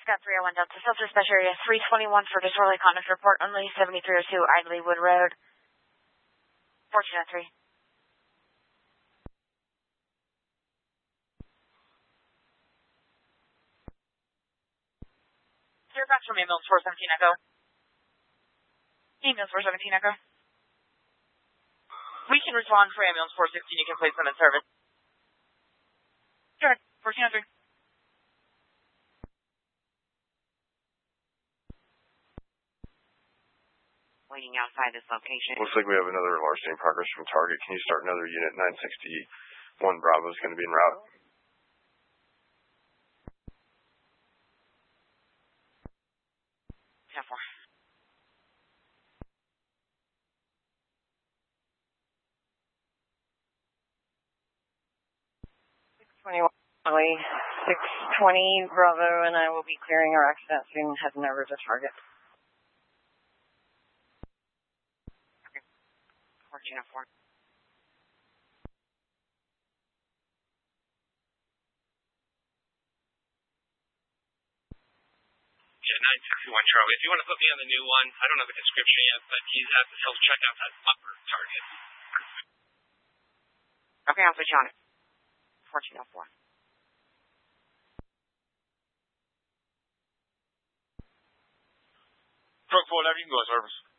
Scott 301 Delta Filter Special Area 321 for disorderly conduct report only 7302 Idley Wood Road. 1403. Hear back from emails 417 Echo. Emails 417 Echo. We can respond for ambulance 416. You can place them in service. Sure. 1403. Waiting outside this location. Looks like we have another larceny in progress from Target. Can you start another unit? 961 Bravo is going to be en route. Yeah, 4. Lee, 620 Bravo, and I will be clearing our accident soon, heading over to Target. Okay. 1404. Yeah, 961 Charlie. If you want to put me on the new one, I don't have a description yet, but he's at the self-checkout at upper Target. Okay, I'll switch on it. 1404. Truck 411, you can go to service.